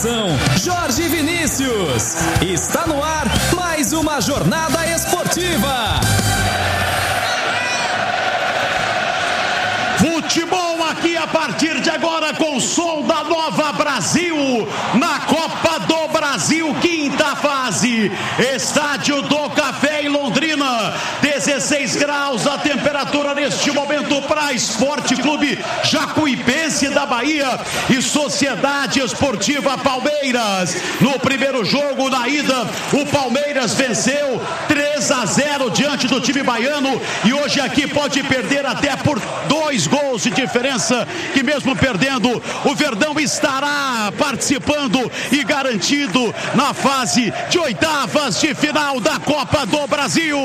Apresentação: Jorge Vinícius. Está no ar mais uma jornada esportiva. Futebol aqui a partir de agora com o som da Nova Brasil, na Copa do Brasil, quinta fase, Estádio do Café em Londrina, 16 graus a temperatura neste momento para Esporte Clube Jacuipense da Bahia e Sociedade Esportiva Palmeiras. No primeiro jogo, na ida, o Palmeiras venceu 3-0 diante do time baiano e hoje aqui pode perder até por 2 gols de diferença, que mesmo perdendo, o Verdão estará participando e garantido na fase de oitavas de final da Copa do Brasil.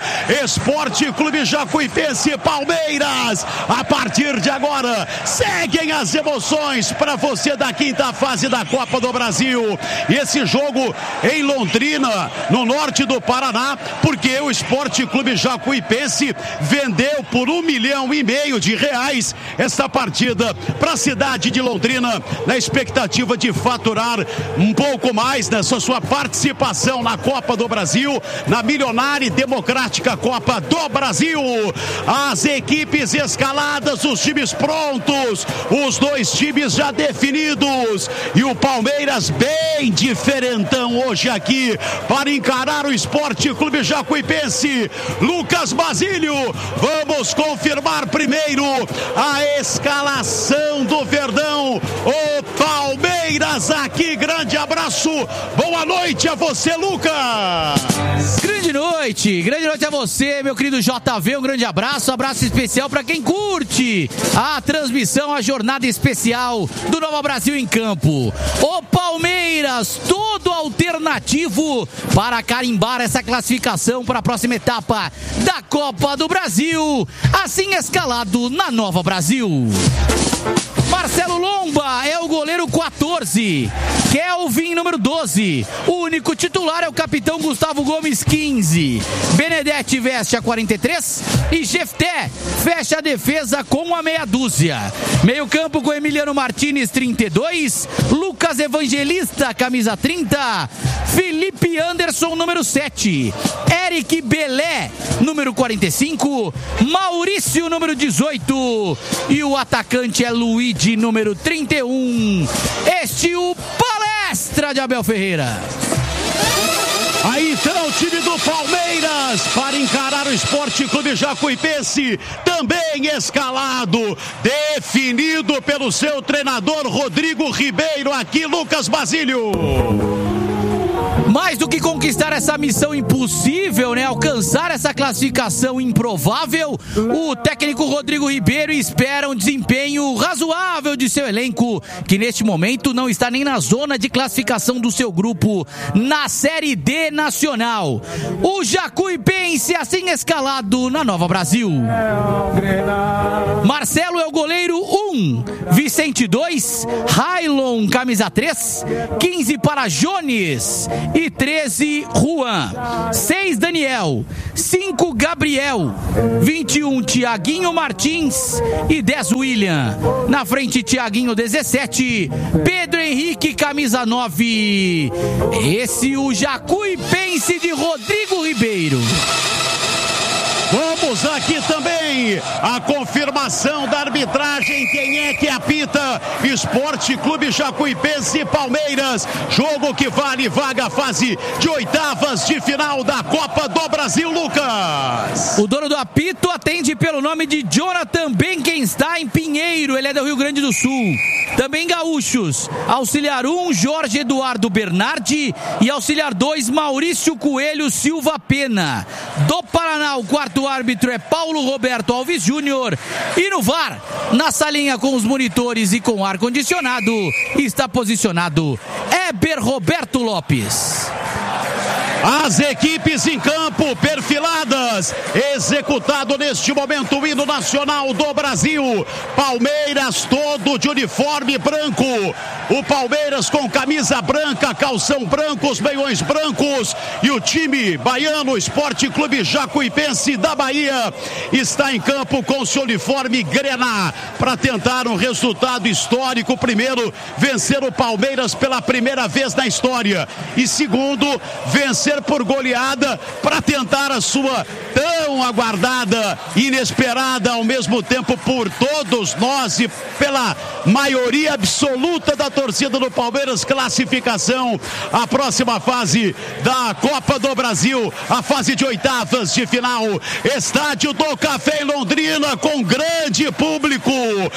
Esporte Clube Jacuipense Palmeiras, a partir de agora, seguem as emoções para você da quinta fase da Copa do Brasil. E esse jogo em Londrina, no norte do Paraná, porque o Esporte Clube Jacuipense vendeu por R$1,5 milhão de reais esta partida para a cidade de Londrina, na expectativa de faturar um pouco mais nessa sua participação na Copa do Brasil, na milionária e democrática Copa do Brasil. As equipes escaladas, os times prontos, os 2 times já definidos e o Palmeiras bem diferentão hoje aqui para encarar o Esporte Clube Jacuipense. Lucas Basílio, vamos confirmar primeiro a escalação do Verdão. O Palmeiras aqui, grande abraço, boa noite a você, Lucas. Grande noite a você, meu querido JV, um grande abraço especial para quem curte a transmissão, a jornada especial do Nova Brasil em campo. O Palmeiras, todo alternativo para carimbar essa classificação para a próxima etapa da Copa do Brasil, assim escalado na Nova Brasil. Marcelo Lomba é o goleiro 14, Kelvin número 12, o único titular é o capitão Gustavo Gomes 15, Benedetti veste a 43 e Jefté fecha a defesa com a meia dúzia. Meio campo com Emiliano Martínez 32, Lucas Evangelista camisa 30, Felipe Anderson número 7, Eric Belé número 45, Maurício número 18 e o atacante é Luigi número 31. Este o Palestra de Abel Ferreira. Aí então o time do Palmeiras para encarar o Esporte Clube Jacuipense, também escalado, definido pelo seu treinador Rodrigo Ribeiro. Aqui Lucas Basílio. Mais do que conquistar essa missão impossível, né? Alcançar essa classificação improvável, o técnico Rodrigo Ribeiro espera um desempenho razoável de seu elenco, que neste momento não está nem na zona de classificação do seu grupo na Série D Nacional. O Jacuipense assim escalado na Nova Brasil. Marcelo é o goleiro 1, Vicente 2, Railon camisa 3, 15 para Jones e 13 Juan, 6 Daniel, 5 Gabriel, 21 Tiaguinho Martins e 10 William. Na frente Tiaguinho 17, Pedro Henrique camisa 9. Esse o Jacuipense de Rodrigo Ribeiro. Vamos aqui também a confirmação da arbitragem. Quem é que apita? Esporte Clube Jacuipense e Palmeiras. Jogo que vale vaga fase de oitavas de final da Copa do Brasil, Lucas. O dono do apito atende pelo nome de Jonathan Benkenstein Pinheiro. Ele é do Rio Grande do Sul. Também gaúchos. Auxiliar 1, Jorge Eduardo Bernardi. E auxiliar 2, Maurício Coelho Silva Pena. Do Paraná, o quarto árbitro é Paulo Roberto Alves Júnior. E no VAR, na salinha com os monitores e com ar-condicionado, está posicionado Éber Roberto Lopes. As equipes em campo, perfiladas, executado neste momento o hino nacional do Brasil. Palmeiras todo de uniforme branco. O Palmeiras com camisa branca, calção branco, os meiões brancos. E o time baiano, Esporte Clube Jacuipense da Bahia, está em campo com seu uniforme grená para tentar um resultado histórico. Primeiro, vencer o Palmeiras pela primeira vez na história. E segundo, vencer por goleada para tentar a sua tão aguardada, inesperada ao mesmo tempo por todos nós e pela maioria absoluta da torcida do Palmeiras, classificação à próxima fase da Copa do Brasil, a fase de oitavas de final. Estádio do Café em Londrina com grande público.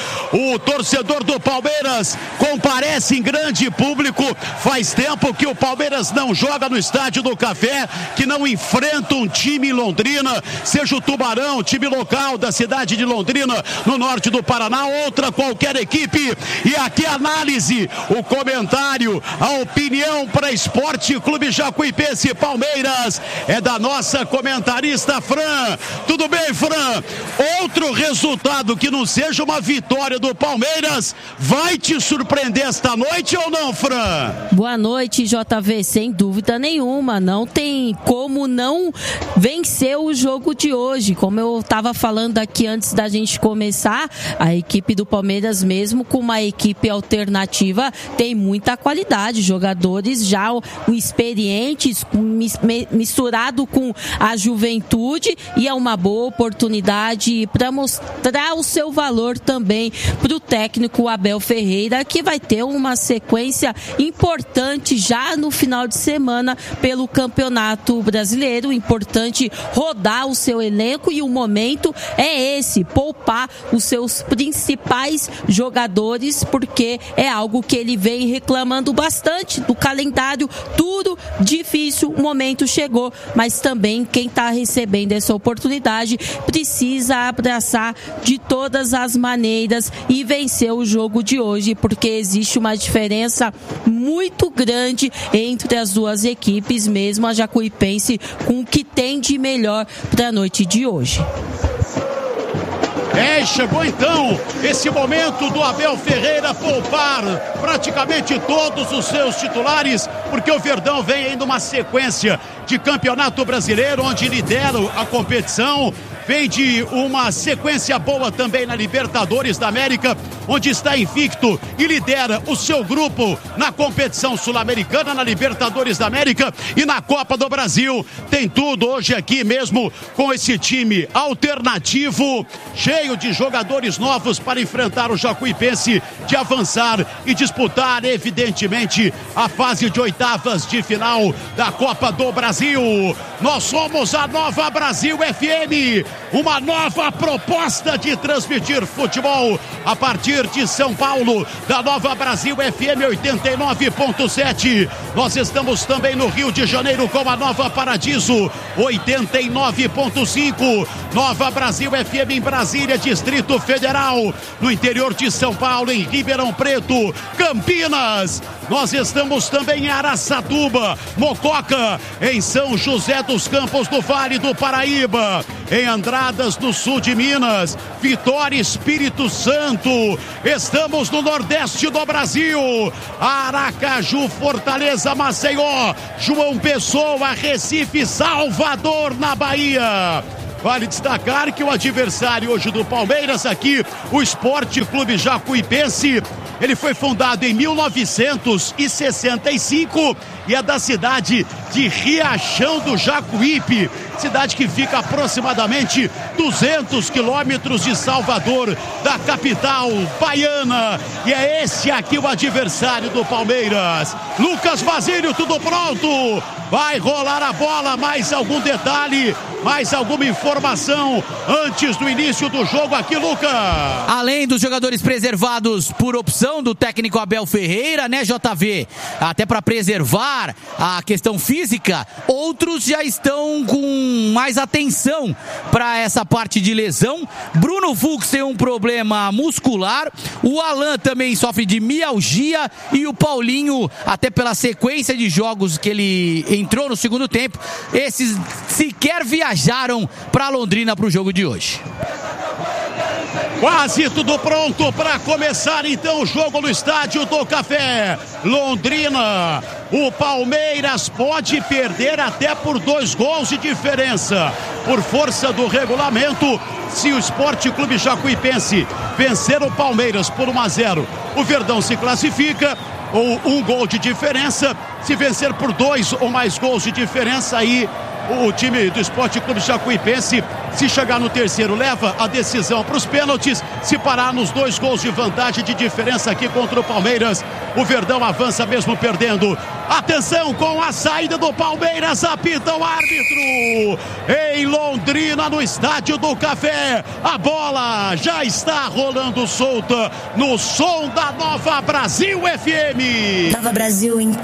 O torcedor do Palmeiras comparece em grande público. Faz tempo que o Palmeiras não joga no Estádio do Café, que não enfrenta um time em Londrina, seja o Tubarão, time local da cidade de Londrina, no norte do Paraná, outra qualquer equipe. E aqui a análise, o comentário, a opinião para Esporte Clube Jacuipense Palmeiras é da nossa comentarista Fran. Tudo bem, Fran? Outro resultado que não seja uma vitória do Palmeiras vai te surpreender esta noite ou não, Fran? Boa noite, JV, sem dúvida nenhuma, não tem como não vencer o jogo de hoje. Como eu estava falando aqui antes da gente começar, a equipe do Palmeiras, mesmo com uma equipe alternativa, tem muita qualidade, jogadores já experientes, misturado com a juventude, e é uma boa oportunidade para mostrar o seu valor também para o técnico Abel Ferreira, que vai ter uma sequência importante já no final de semana pelo Campeonato Brasileiro. Importante rodar o seu elenco, e o momento é esse, poupar os seus principais jogadores, porque é algo que ele vem reclamando bastante do calendário, tudo difícil, o momento chegou, mas também quem está recebendo essa oportunidade precisa abraçar de todas as maneiras e vencer o jogo de hoje, porque existe uma diferença muito grande entre as duas equipes, mesmo a Jacuipense com o que tem de melhor para a noite de hoje. Chegou então esse momento do Abel Ferreira poupar praticamente todos os seus titulares, porque o Verdão vem ainda uma sequência de Campeonato Brasileiro, onde lidera a competição. Vem de uma sequência boa também na Libertadores da América, onde está invicto e lidera o seu grupo na competição sul-americana, na Libertadores da América e na Copa do Brasil. Tem tudo hoje aqui mesmo com esse time alternativo, cheio de jogadores novos para enfrentar o Jacuipense, de avançar e disputar evidentemente a fase de oitavas de final da Copa do Brasil. Nós somos a Nova Brasil FM, uma nova proposta de transmitir futebol a partir de São Paulo, da Nova Brasil FM 89.7. Nós estamos também no Rio de Janeiro com a Nova Paradiso 89.5. Nova Brasil FM em Brasília, Distrito Federal. No interior de São Paulo, em Ribeirão Preto, Campinas. Nós estamos também em Araçatuba, Mococa, em São José dos Campos do Vale do Paraíba, em Andradas, no sul de Minas, Vitória, Espírito Santo. Estamos no Nordeste do Brasil, Aracaju, Fortaleza, Maceió, João Pessoa, Recife, Salvador, na Bahia. Vale destacar que o adversário hoje do Palmeiras aqui, o Esporte Clube Jacuipense, ele foi fundado em 1965 e é da cidade de Riachão do Jacuípe, cidade que fica aproximadamente 200 quilômetros de Salvador, da capital baiana. E é esse aqui o adversário do Palmeiras. Lucas Basílio, tudo pronto? Vai rolar a bola, mais algum detalhe? Mais alguma informação antes do início do jogo aqui, Lucas? Além dos jogadores preservados por opção do técnico Abel Ferreira, né, JV? Até para preservar a questão física, outros já estão com mais atenção para essa parte de lesão. Bruno Fux tem um problema muscular, o Alan também sofre de mialgia e o Paulinho, até pela sequência de jogos que ele entrou no segundo tempo, esses sequer viajaram para Londrina para o jogo de hoje. Quase tudo pronto para começar então o jogo no Estádio do Café. Londrina, o Palmeiras pode perder até por 2 gols de diferença. Por força do regulamento, se o Sport Clube Jacuipense vencer o Palmeiras por 1-0, o Verdão se classifica, ou 1 gol de diferença. Se vencer por 2 ou mais gols de diferença, aí o time do Sport Clube Jacuipense, se chegar no terceiro, leva a decisão para os pênaltis. Se parar nos 2 gols de vantagem de diferença aqui contra o Palmeiras, o Verdão avança mesmo perdendo. Atenção com a saída do Palmeiras, apita o árbitro. Em Londrina, no Estádio do Café, a bola já está rolando solta no som da Nova Brasil FM. Nova Brasil em...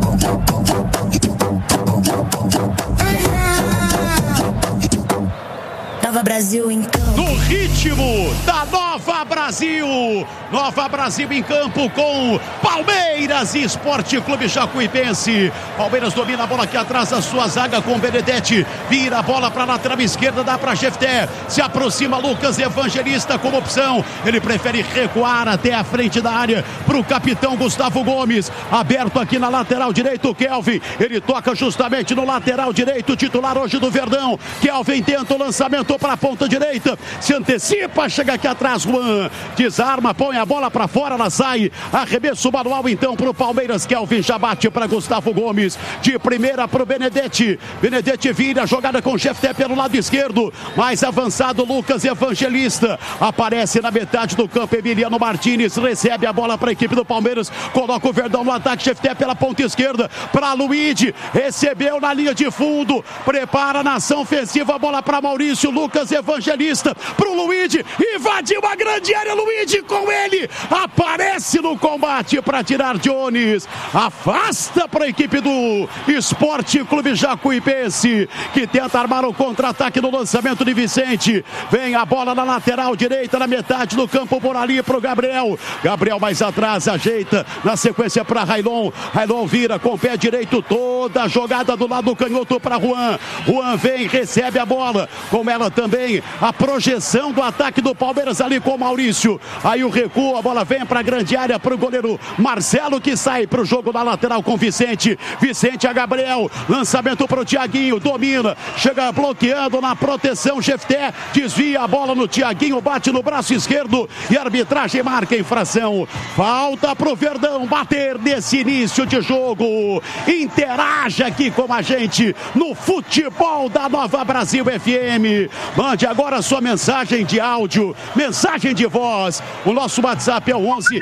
Nova Brasil em campo. No ritmo da Nova Brasil. Nova Brasil em campo com Palmeiras e Sport Clube Jacuipense. Palmeiras domina a bola aqui atrás da sua zaga com Benedetti. Vira a bola para a lateral esquerda, dá para Jefté. Se aproxima Lucas Evangelista como opção. Ele prefere recuar até a frente da área para o capitão Gustavo Gomes. Aberto aqui na lateral direito, Kelvin. Ele toca justamente no lateral direito, titular hoje do Verdão. Kelvin tenta o lançamento para a ponta direita, se antecipa, chega aqui atrás, Juan desarma, põe a bola para fora, ela sai, arremesso manual então para o Palmeiras. Kelvin já bate para Gustavo Gomes, de primeira para o Benedetti. Benedetti vira, jogada com Jefté pelo lado esquerdo, mais avançado Lucas Evangelista, aparece na metade do campo, Emiliano Martins recebe a bola para a equipe do Palmeiras, coloca o Verdão no ataque, Jefté pela ponta esquerda para Luigi, recebeu na linha de fundo, prepara na ação ofensiva, a bola para Maurício, Lucas Evangelista pro Luigi, invadiu a grande área, Luigi com ele, aparece no combate para tirar Jones, afasta para a equipe do Sport Clube Jacuipense, que tenta armar o contra-ataque no lançamento de Vicente, vem a bola na lateral direita, na metade do campo, por ali pro Gabriel, Gabriel mais atrás, ajeita, na sequência para Railon, Railon vira com o pé direito, toda a jogada do lado canhoto para Juan, Juan vem, recebe a bola, com ela também a projeção do ataque do Palmeiras ali com o Maurício, aí o recuo, a bola vem para a grande área para o goleiro Marcelo, que sai para o jogo na lateral com Vicente, Vicente a Gabriel, lançamento para o Thiaguinho, domina, chega bloqueando na proteção, Jefté desvia a bola no Thiaguinho, bate no braço esquerdo e a arbitragem marca a infração, falta para o Verdão bater nesse início de jogo. Interaja aqui com a gente no futebol da Nova Brasil FM. Mande agora sua mensagem de áudio, mensagem de voz. O nosso WhatsApp é o 11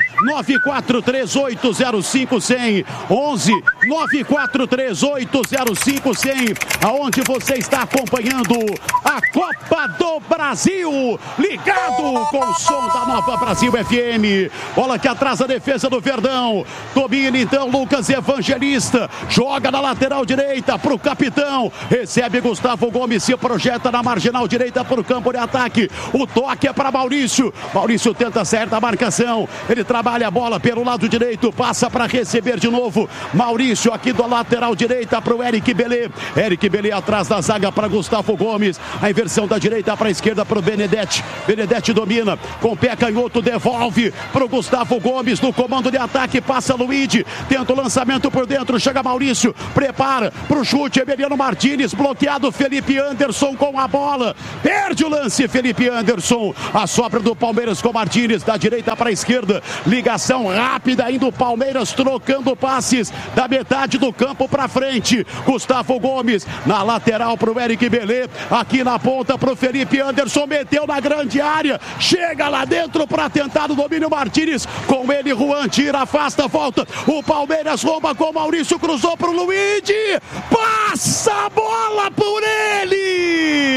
943805100. 11 943805100. Aonde você está acompanhando a Copa do Brasil, ligado com o som da Nova Brasil FM. Bola que atrás a defesa do Verdão. Domina então Lucas Evangelista, joga na lateral direita para o capitão, recebe Gustavo Gomes, se projeta na marginal direita para o campo de ataque. O toque é para Maurício. Maurício tenta certa marcação. Ele trabalha a bola pelo lado direito, passa para receber de novo. Maurício aqui do lateral direita para o Eric Belê. Eric Belê atrás da zaga para Gustavo Gomes. A inversão da direita para a esquerda para o Benedetti. Benedetti domina com o pé canhoto, devolve para o Gustavo Gomes no comando de ataque. Passa Luigi, tenta o lançamento por dentro. Chega Maurício, prepara para o chute. Emiliano Martins bloqueado. Felipe Anderson com a bola, perde o lance. Felipe Anderson, a sobra do Palmeiras com Martins, da direita para a esquerda, ligação rápida ainda o Palmeiras trocando passes da metade do campo para frente. Gustavo Gomes na lateral para o Eric Belê, aqui na ponta para o Felipe Anderson, meteu na grande área, chega lá dentro para tentar o domínio. Martins com ele, Juan tira, afasta, volta, o Palmeiras rouba com Maurício, cruzou para o Luigi, passa a bola por ele.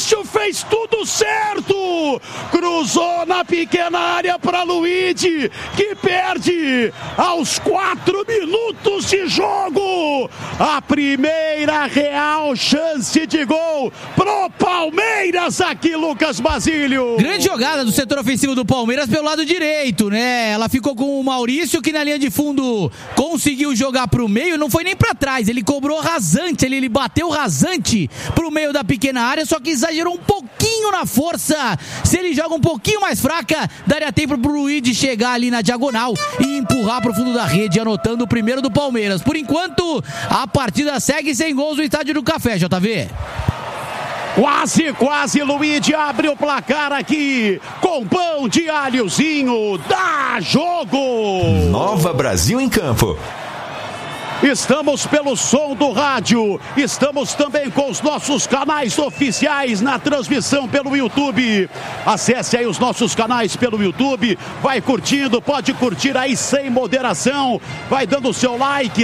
Maurício fez tudo certo. Cruzou na pequena área para Luigi, que perde aos 4 minutos de jogo. A primeira real chance de gol pro Palmeiras aqui, Lucas Basílio. Grande jogada do setor ofensivo do Palmeiras pelo lado direito, né? Ela ficou com o Maurício, que na linha de fundo conseguiu jogar pro meio, não foi nem pra trás, ele cobrou rasante, ele bateu rasante pro meio da pequena área, só que exagerou um pouquinho na força. Se ele joga um pouquinho mais fraca, daria tempo pro Luigi chegar ali na diagonal e empurrar pro fundo da rede, anotando o primeiro do Palmeiras. Por enquanto, a partida segue sem gols no Estádio do Café, JV. Quase, Luigi abre o placar aqui, com pão de alhozinho, dá jogo! Nova Brasil em Campo. Estamos pelo som do rádio, estamos também com os nossos canais oficiais na transmissão pelo YouTube. Acesse aí os nossos canais pelo YouTube, vai curtindo, pode curtir aí sem moderação, vai dando o seu like,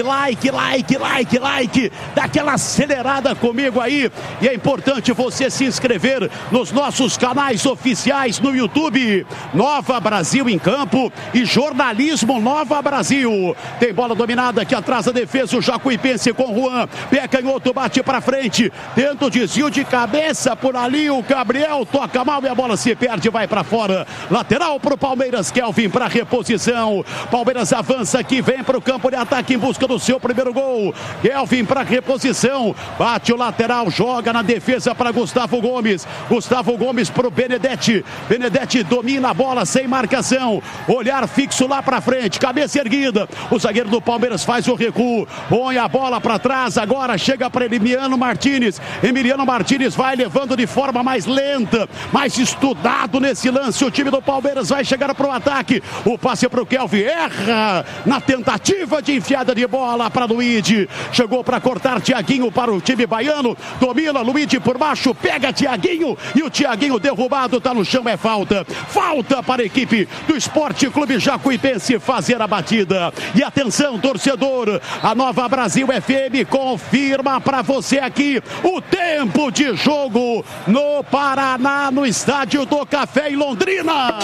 dá aquela acelerada comigo aí. E é importante você se inscrever nos nossos canais oficiais no YouTube. Nova Brasil em Campo e Jornalismo Nova Brasil. Tem bola dominada aqui atrás da defesa, o Jacuipense com Juan, pé canhoto, bate pra frente, tenta o desvio de cabeça por ali, o Gabriel toca mal e a bola se perde, vai pra fora, lateral pro Palmeiras, Kelvin pra reposição, Palmeiras avança aqui, vem pro campo de ataque em busca do seu primeiro gol, Kelvin pra reposição, bate o lateral, joga na defesa para Gustavo Gomes pro Benedetti domina a bola sem marcação, olhar fixo lá pra frente, cabeça erguida, o zagueiro do Palmeiras faz o recuo, põe a bola para trás, agora chega para Emiliano Martínez vai levando de forma mais lenta, mais estudado nesse lance, o time do Palmeiras vai chegar para o ataque, o passe para o Kelvin, erra na tentativa de enfiada de bola para Luigi, chegou para cortar Thiaguinho para o time baiano, domina Luigi por baixo, pega Thiaguinho e o Thiaguinho derrubado, tá no chão, é falta para a equipe do Esporte Clube Jacuipense fazer a batida, e atenção torcedor, a Nova Brasil FM confirma para você aqui o tempo de jogo no Paraná, no Estádio do Café em Londrina.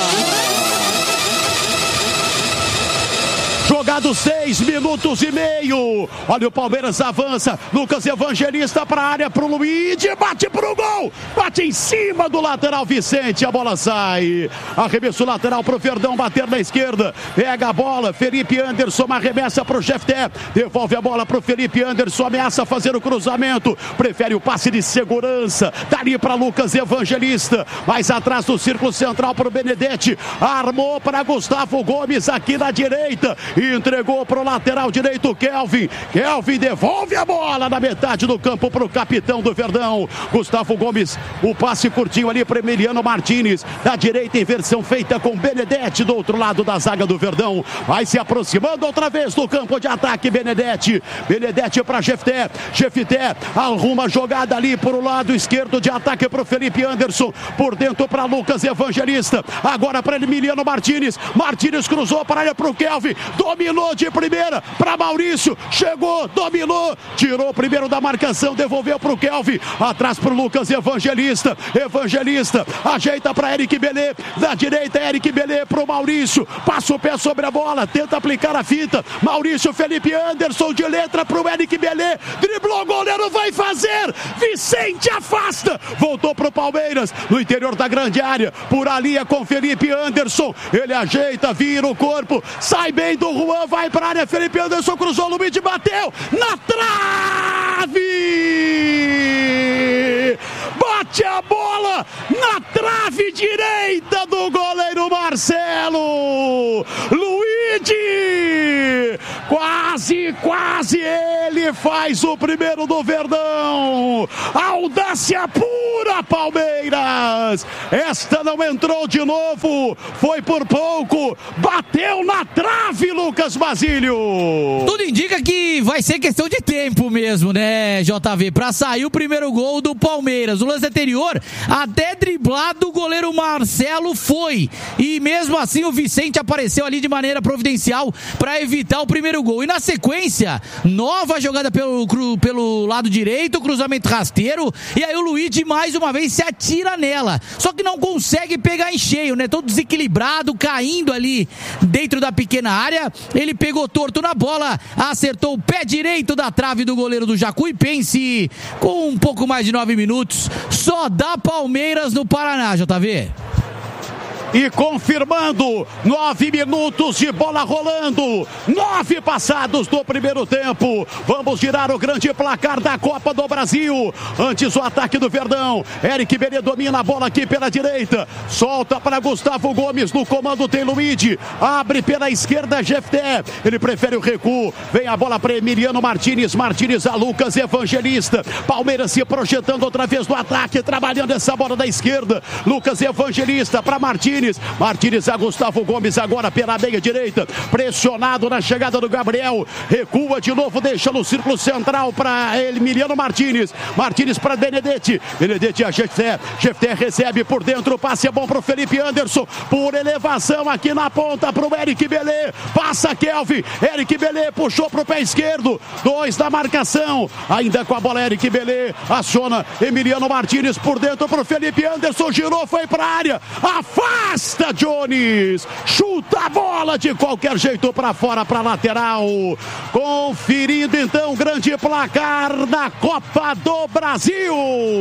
Jogado 6 minutos e meio. Olha o Palmeiras avança. Lucas Evangelista para a área pro Luigi. Bate pro gol. Bate em cima do lateral Vicente. A bola sai. Arremesso lateral pro Verdão bater na esquerda. Pega a bola. Felipe Anderson arremessa pro Jefté. Devolve a bola pro Felipe Anderson. Ameaça fazer o cruzamento. Prefere o passe de segurança. Dali para Lucas Evangelista. Mais atrás do círculo central pro Benedetti. Armou para Gustavo Gomes aqui na direita. Entregou pro lateral direito Kelvin devolve a bola na metade do campo pro capitão do Verdão, Gustavo Gomes, o passe curtinho ali para Emiliano Martínez, da direita, inversão feita com Benedetti do outro lado da zaga do Verdão, vai se aproximando outra vez do campo de ataque, Benedetti para Jefté arruma a jogada ali pro lado esquerdo de ataque pro Felipe Anderson, por dentro para Lucas Evangelista, agora para Emiliano Martínez cruzou para a área pro Kelvin, dominou de primeira para Maurício, chegou, dominou, tirou o primeiro da marcação, devolveu para o Kelvin, atrás para o Lucas Evangelista, ajeita para Eric Belê, da direita Eric Belê para o Maurício, passa o pé sobre a bola, tenta aplicar a fita, Maurício, Felipe Anderson de letra para o Eric Belê, driblou o goleiro, vai fazer, Vicente afasta, voltou para o Palmeiras, no interior da grande área, por ali é com Felipe Anderson, ele ajeita, vira o corpo, sai bem do Juan, vai para a área, Felipe Anderson cruzou, Luiz bateu na trave, bate a bola na trave direita do goleiro Marcelo, Luigi, quase ele faz o primeiro do Verdão, audácia pura Palmeiras, esta não entrou de novo, foi por pouco, bateu na na trave, Lucas Basílio. Tudo indica que vai ser questão de tempo mesmo, né, JV? Pra sair o primeiro gol do Palmeiras. O lance anterior, até driblado, o goleiro Marcelo foi. E mesmo assim o Vicente apareceu ali de maneira providencial pra evitar o primeiro gol. E na sequência, nova jogada pelo lado direito, cruzamento rasteiro. E aí o Luigi mais uma vez se atira nela. Só que não consegue pegar em cheio, né? Todo desequilibrado, caindo ali dentro da pequena área. Ele pegou torto na bola, acertou o pé direito da trave do goleiro do Jacuipense. Com um pouco mais de 9 minutos, só dá Palmeiras no Paraná, JV. E confirmando, 9 minutos de bola rolando, 9 passados do primeiro tempo. Vamos girar o grande placar da Copa do Brasil. Antes o ataque do Verdão. Eric Belê domina a bola aqui pela direita. Solta para Gustavo Gomes. No comando tem Luigi. Abre pela esquerda Jefté. Ele prefere o recuo. Vem a bola para Emiliano Martínez. Martínez a Lucas Evangelista. Palmeiras se projetando outra vez no ataque. Trabalhando essa bola da esquerda. Lucas Evangelista para Martínez. Martínez a Gustavo Gomes agora pela meia direita, pressionado na chegada do Gabriel, recua de novo, deixa no círculo central para Emiliano Martínez. Martínez para Benedetti. Benedetti a Jefté. Jefté recebe por dentro, o passe é bom para o Felipe Anderson, por elevação aqui na ponta para o Eric Belê. Passa Kelvin. Eric Belê puxou para o pé esquerdo. 2 na marcação. Ainda com a bola Eric Belê. Aciona Emiliano Martínez por dentro para o Felipe Anderson. Girou, foi para a área. Afasta Jones. Chuta a bola de qualquer jeito para fora, para lateral. Conferindo então o grande placar da Copa do Brasil.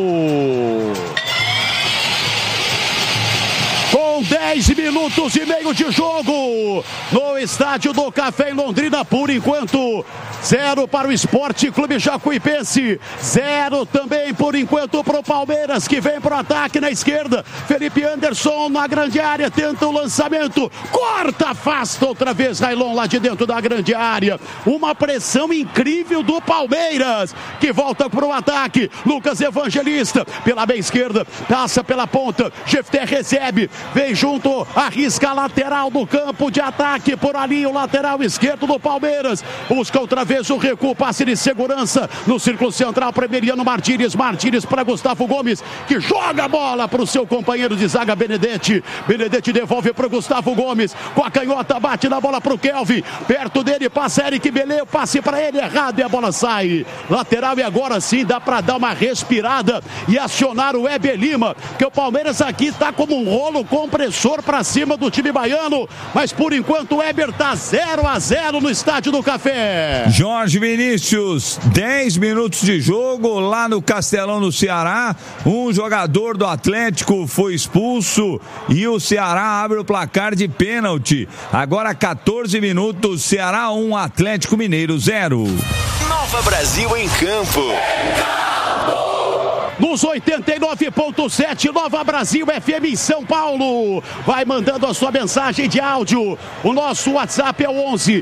Com 10 minutos e meio de jogo no estádio do Café em Londrina, por enquanto 0 para o Esporte Clube Jacuipense, 0 também por enquanto para o Palmeiras, que vem para o ataque na esquerda. Felipe Anderson na grande área, tenta o lançamento, corta, afasta outra vez Railon lá de dentro da grande área. Uma pressão incrível do Palmeiras, que volta para o ataque. Lucas Evangelista pela meia esquerda, passa pela ponta, Jefté recebe, vem junto, arrisca a lateral do campo de ataque, por ali o lateral esquerdo do Palmeiras, busca outra vez o recuo, passe de segurança no círculo central para Emiliano Martínez. Martínez para Gustavo Gomes, que joga a bola para o seu companheiro de zaga Benedetti. Benedetti devolve para o Gustavo Gomes, com a canhota bate na bola para o Kelvin, perto dele passa Eric Belê, passe para ele errado e a bola sai lateral. E agora sim dá para dar uma respirada e acionar o Weber Lima, que o Palmeiras aqui está como um rolo compressor para cima do time baiano, mas por enquanto o Weber está 0-0 no Estádio do Café. Jorge Vinícius, 10 minutos de jogo lá no Castelão, no Ceará. Um jogador do Atlético foi expulso e o Ceará abre o placar de pênalti. Agora 14 minutos, Ceará 1, Atlético Mineiro 0. Nova Brasil em campo. Nos 89.7, Nova Brasil FM em São Paulo. Vai mandando a sua mensagem de áudio. O nosso WhatsApp é o 11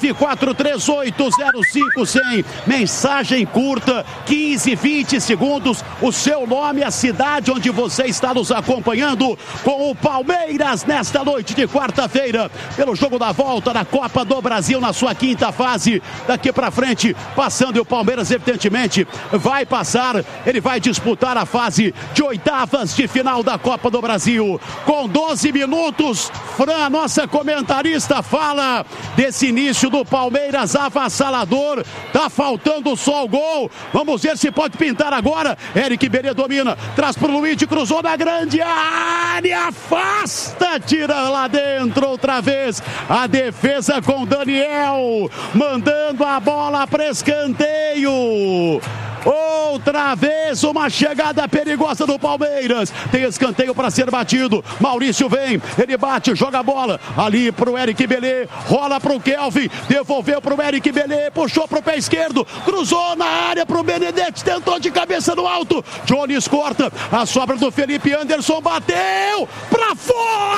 94380510. Mensagem curta, 15, 20 segundos. O seu nome, a cidade onde você está nos acompanhando com o Palmeiras nesta noite de quarta-feira, pelo jogo da volta da Copa do Brasil na sua quinta fase. Daqui pra frente, passando, e o Palmeiras evidentemente vai passar. Ele vai disputar a fase de oitavas de final da Copa do Brasil. Com 12 minutos, Fran, nossa comentarista, fala desse início do Palmeiras avassalador. Tá faltando só o gol. Vamos ver se pode pintar agora. Eric Belê domina, traz pro Luigi, cruzou na grande área, afasta, tira lá dentro outra vez. A defesa com Daniel, mandando a bola para escanteio. Outra vez uma chegada perigosa do Palmeiras. Tem escanteio para ser batido. Maurício vem, ele bate, joga a bola ali pro Eric Belê, rola pro Kelvin, devolveu pro Eric Belê, puxou pro pé esquerdo, cruzou na área pro Benedetti, tentou de cabeça no alto. Jones corta, a sobra do Felipe Anderson, bateu pra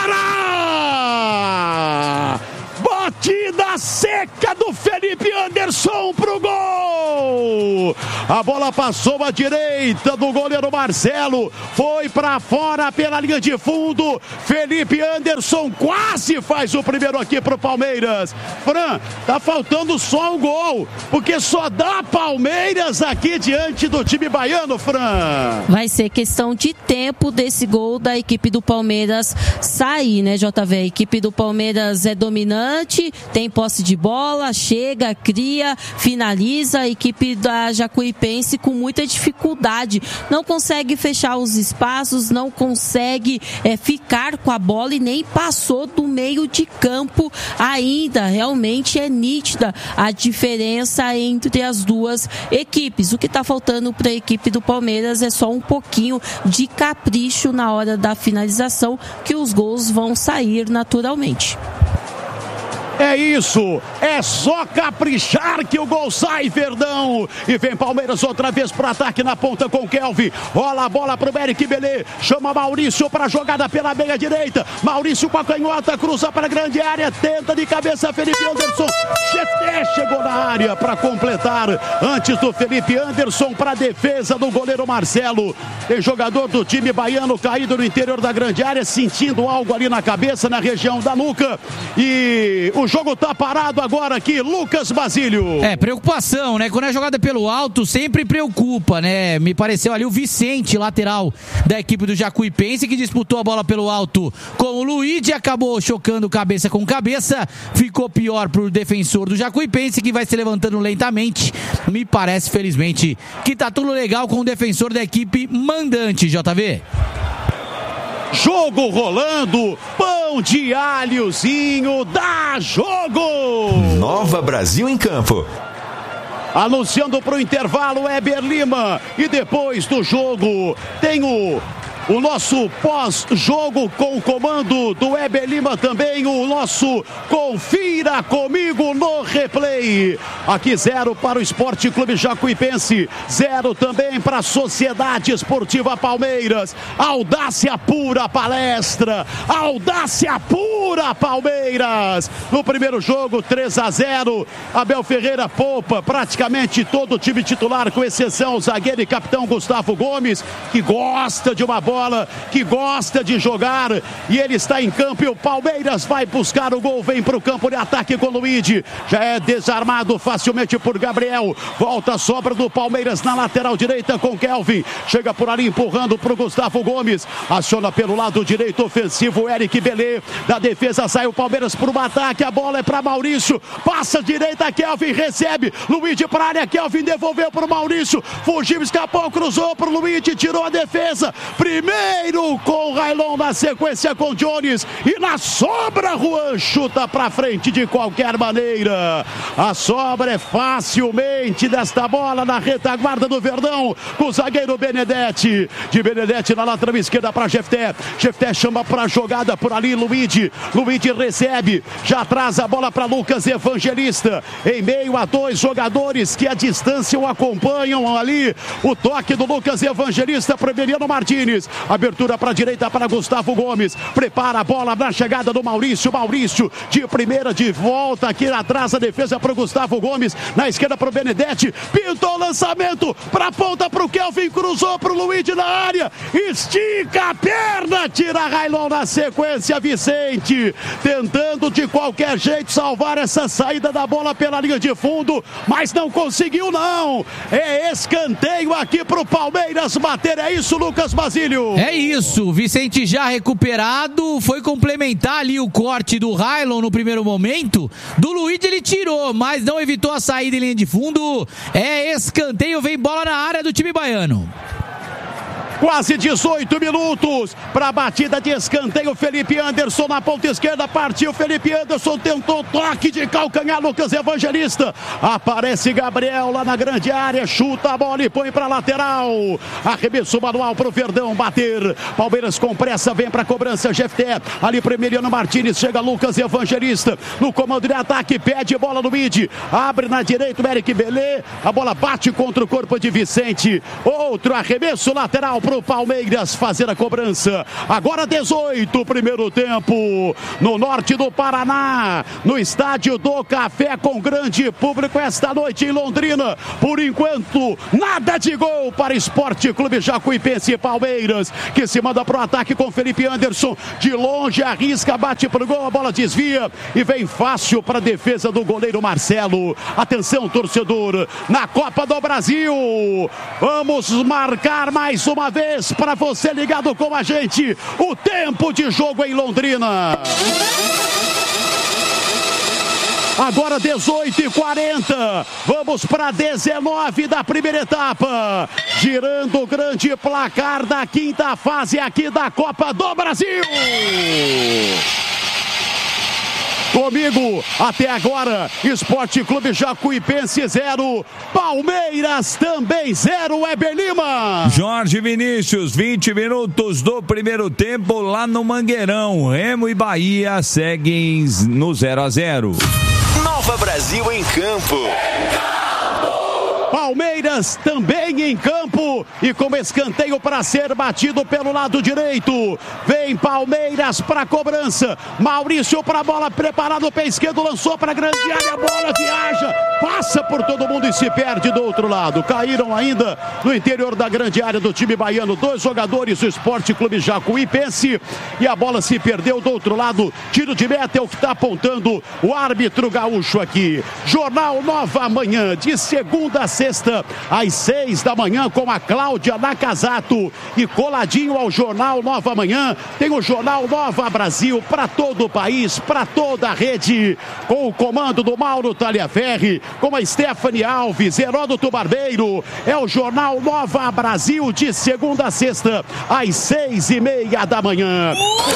fora! Batida seca do Felipe Anderson. Anderson pro gol! A bola passou à direita do goleiro Marcelo, foi para fora pela linha de fundo. Felipe Anderson quase faz o primeiro aqui pro Palmeiras. Fran, tá faltando só um gol, porque só dá Palmeiras aqui diante do time baiano, Fran. Vai ser questão de tempo desse gol da equipe do Palmeiras sair, né, JV? A equipe do Palmeiras é dominante, tem posse de bola, chega, cria, finaliza. A equipe da Jacuipense com muita dificuldade, não consegue fechar os espaços, não consegue ficar com a bola e nem passou do meio de campo ainda. Realmente é nítida a diferença entre as duas equipes. O que está faltando para a equipe do Palmeiras é só um pouquinho de capricho na hora da finalização, que os gols vão sair naturalmente. É isso, é só caprichar que o gol sai, Verdão. E vem Palmeiras outra vez pro ataque na ponta com Kelvin. Rola a bola pro Eric Belê, chama Maurício pra jogada pela meia direita. Maurício com a canhota, cruza para a grande área, tenta de cabeça Felipe Anderson. Jefté chegou na área para completar antes do Felipe Anderson para a defesa do goleiro Marcelo. Tem jogador do time baiano caído no interior da grande área, sentindo algo ali na cabeça, na região da nuca. E o jogo tá parado agora aqui, Lucas Basílio. Preocupação, né? Quando é jogada pelo alto, sempre preocupa, né? Me pareceu ali o Vicente, lateral da equipe do Jacuipense, que disputou a bola pelo alto com o Luigi, acabou chocando cabeça com cabeça, ficou pior pro defensor do Jacuipense, que vai se levantando lentamente. Me parece, felizmente, que tá tudo legal com o defensor da equipe mandante, JV. Jogo rolando, pão de alhozinho, dá jogo! Nova Brasil em campo. Anunciando para o intervalo, Heber Lima. E depois do jogo, tem o nosso pós-jogo com o comando do Heber Lima também, o nosso Confira Comigo no Replay. Aqui 0 para o Esporte Clube Jacuipense, 0 também para a Sociedade Esportiva Palmeiras. Audácia pura palestra, audácia pura Palmeiras. No primeiro jogo, 3-0. Abel Ferreira poupa praticamente todo o time titular, com exceção o zagueiro e capitão Gustavo Gomes, que gosta de uma bola, que gosta de jogar, e ele está em campo e o Palmeiras vai buscar o gol, vem para o campo de ataque com o Luigi, já é desarmado facilmente por Gabriel, volta a sobra do Palmeiras na lateral direita com Kelvin, chega por ali empurrando para o Gustavo Gomes, aciona pelo lado direito ofensivo Eric Belê, da defesa sai o Palmeiras para o ataque, a bola é para Maurício, passa direita, Kelvin recebe, Luigi para a área, Kelvin devolveu para o Maurício, fugiu, escapou, cruzou para o Luigi, tirou a defesa, primeiro com o Railon, na sequência com Jones, e na sobra Juan chuta pra frente de qualquer maneira. A sobra é facilmente desta bola na retaguarda do Verdão, com o zagueiro Benedetti. De Benedetti na lateral esquerda para Jefté. Jefté chama pra jogada por ali, Luigi recebe, já traz a bola para Lucas Evangelista, em meio a dois jogadores que a distância o acompanham ali. O toque do Lucas Evangelista para Emiliano Martins. Abertura para a direita para Gustavo Gomes. Prepara a bola na chegada do Maurício. Maurício de primeira, de volta aqui atrás, a defesa para o Gustavo Gomes. Na esquerda para o Benedetti. Pintou o lançamento para a ponta para o Kelvin. Cruzou para o Luigi na área. Estica a perna. Tira Railon na sequência. Vicente tentando de qualquer jeito salvar essa saída da bola pela linha de fundo, mas não conseguiu não. É escanteio aqui para o Palmeiras bater. É isso, Lucas Basílio. É isso, Vicente já recuperado, foi complementar ali o corte do Railon no primeiro momento, do Luigi ele tirou, mas não evitou a saída em linha de fundo, é escanteio, vem bola na área do time baiano. Quase 18 minutos para a batida de escanteio. Felipe Anderson na ponta esquerda, partiu Felipe Anderson, tentou toque de calcanhar, Lucas Evangelista, aparece Gabriel lá na grande área, chuta a bola e põe para lateral, arremesso manual para o Verdão bater. Palmeiras com pressa, vem para a cobrança, Jefté, ali para Emiliano Martins, chega Lucas Evangelista no comando de ataque, pede bola no mid, abre na direita o Eric Belê, a bola bate contra o corpo de Vicente, outro arremesso lateral para pro Palmeiras fazer a cobrança. Agora 18, primeiro tempo, no norte do Paraná, no estádio do Café, com grande público esta noite em Londrina. Por enquanto, nada de gol para Esporte Clube Jacuipense e Palmeiras, que se manda pro ataque com Felipe Anderson. De longe, arrisca, bate pro gol, a bola desvia e vem fácil para a defesa do goleiro Marcelo. Atenção, torcedor, na Copa do Brasil, vamos marcar mais uma vez para você ligado com a gente o tempo de jogo em Londrina. Agora 18h40, vamos para 19 da primeira etapa, girando o grande placar da quinta fase aqui da Copa do Brasil. Comigo, até agora, Esporte Clube Jacuipense 0, Palmeiras também 0, Weber Lima. Jorge Vinícius, 20 minutos do primeiro tempo lá no Mangueirão. Remo e Bahia seguem no 0-0. Nova Brasil em campo. Palmeiras também em campo e com escanteio para ser batido pelo lado direito. Vem Palmeiras para a cobrança. Maurício para a bola, preparado, pé esquerdo, lançou para a grande área, a bola viaja, passa por todo mundo e se perde do outro lado. Caíram ainda no interior da grande área do time baiano dois jogadores do Esporte Clube Jacuipense e a bola se perdeu do outro lado. Tiro de meta é o que está apontando o árbitro gaúcho aqui. Jornal Nova Manhã, de segunda a sexta, às 6 da manhã, com a Cláudia Nakazato. E coladinho ao Jornal Nova Manhã, tem o Jornal Nova Brasil para todo o país, para toda a rede, com o comando do Mauro Taliaferri, com a Stephanie Alves, Heródoto Barbeiro. É o Jornal Nova Brasil, de segunda a sexta, às 6h30 da manhã.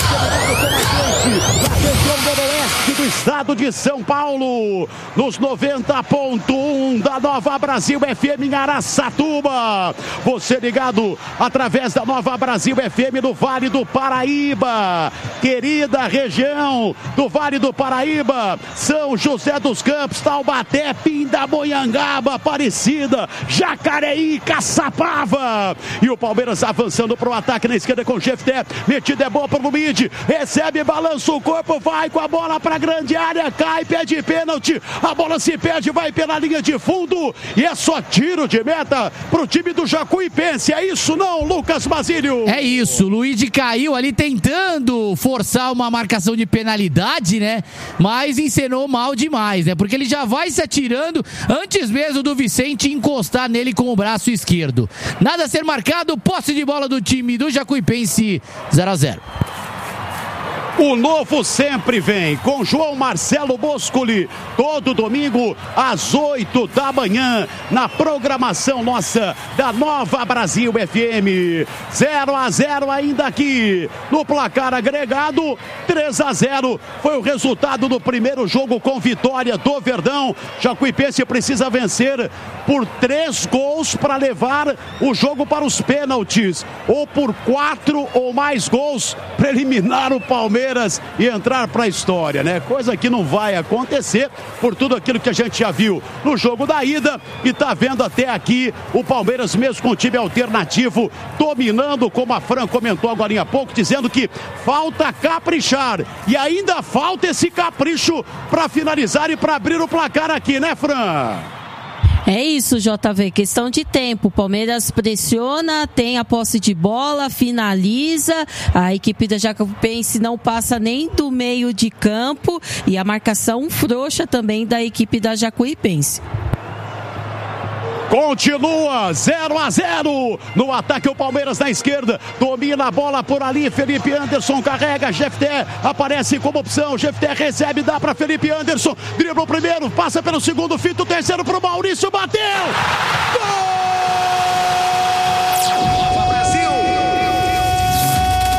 Do estado de São Paulo, nos 90.1 da Nova Brasil FM em Araçatuba. Você ligado através da Nova Brasil FM do Vale do Paraíba, querida região do Vale do Paraíba, São José dos Campos, Taubaté, Pindamonhangaba, Aparecida, Jacareí, Caçapava. E o Palmeiras avançando para o ataque na esquerda com o Jefté, metida é boa para o Lumide, recebe, balança o corpo, vai com a bola para a grande área, cai, pede pênalti, a bola se perde, vai pela linha de fundo e é só tiro de meta pro time do Jacuipense. É isso não, Lucas Basílio? É isso, o Luigi caiu ali tentando forçar uma marcação de penalidade, né? Mas encenou mal demais, né? Porque ele já vai se atirando antes mesmo do Vicente encostar nele com o braço esquerdo. Nada a ser marcado, posse de bola do time do Jacuipense, 0-0. O novo sempre vem com João Marcelo Boscoli, todo domingo às 8 da manhã, na programação nossa da Nova Brasil FM. 0-0 ainda aqui, no placar agregado, 3-0 foi o resultado do primeiro jogo com vitória do Verdão. Jacuipense precisa vencer por 3 gols para levar o jogo para os pênaltis, ou por 4 ou mais gols para eliminar o Palmeiras e entrar para a história, né? Coisa que não vai acontecer por tudo aquilo que a gente já viu no jogo da ida e tá vendo até aqui o Palmeiras mesmo com o time alternativo dominando, como a Fran comentou agora há pouco, dizendo que falta caprichar e ainda falta esse capricho para finalizar e para abrir o placar aqui, né, Fran? É isso, JV, questão de tempo. O Palmeiras pressiona, tem a posse de bola, finaliza, a equipe da Jacuipense não passa nem do meio de campo e a marcação frouxa também da equipe da Jacuipense. Continua 0-0 no ataque, o Palmeiras na esquerda domina a bola por ali, Felipe Anderson carrega, Jefté aparece como opção, Jefté recebe, dá para Felipe Anderson, dribla o primeiro, passa pelo segundo, fita o terceiro pro Maurício, bateu! Gol!